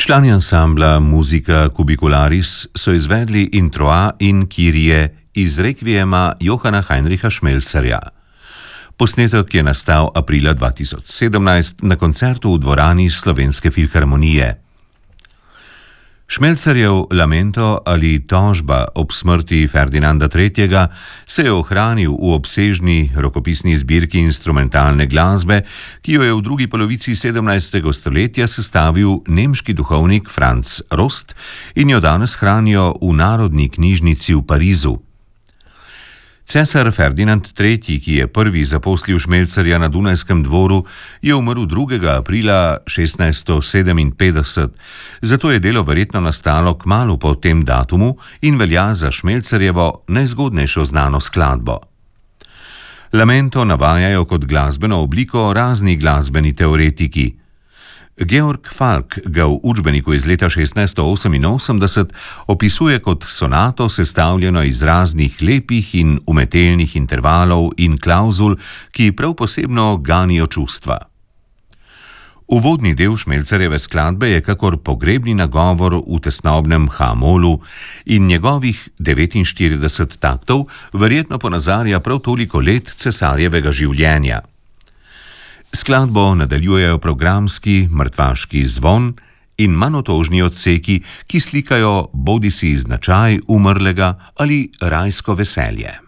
Člani ansambla Musica Cubicularis so izvedli Introa in Kyrie iz rekviema Johanna Heinricha Schmelzerja. Posnetek je nastal aprila 2017 na koncertu v dvorani Slovenske filharmonije. Schmelzerjev lamento ali tožba ob smrti Ferdinanda III. Se je ohranil v obsežni rokopisni zbirki instrumentalne glasbe, ki jo je v drugi polovici 17. stoletja sestavil nemški duhovnik Franz Rost in jo danes hranijo v Narodni knjižnici v Parizu. Cesar Ferdinand III., ki je prvi zaposlil Schmelzerja na Dunajskem dvoru, je umrl 2. aprila 1657, zato je delo verjetno nastalo kmalu po tem datumu in velja za Schmelzerjevo najzgodnejšo znano skladbo. Lamento navajajo kot glasbeno obliko razni glasbeni teoretiki. Georg Falk ga v učbeniku iz leta 1688 opisuje kot sonato sestavljeno iz raznih lepih in umetelnih intervalov in klavzul, ki prav posebno ganijo čustva. Uvodni del Schmelzerjeve skladbe je kakor pogrebni nagovor v tesnobnem H-molu in njegovih 49 taktov verjetno ponazarja prav toliko let cesarjevega življenja. Skladbo nadaljujejo programski mrtvaški zvon in manotožni odseki, ki slikajo bodisi značaj umrlega ali rajsko veselje.